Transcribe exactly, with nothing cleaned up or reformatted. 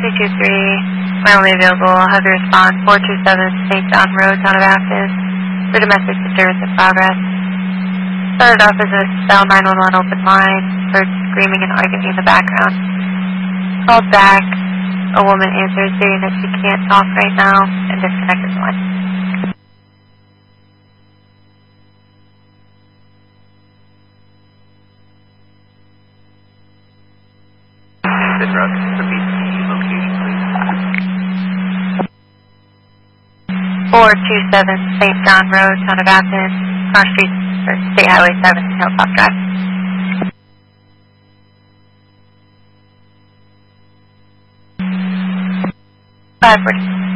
three two three, my only available, I'll have you respond four two seven Saint John Road, Town of Active, for domestic disturbance in progress. Started off as a cell nine one one open line, heard screaming and arguing in the background. Called back, a woman answered stating that she can't talk right now, and disconnected the line. four two seven Saint John Road, Town of Athens, Cross Street, or State Highway seven, Hilltop Drive. five forty.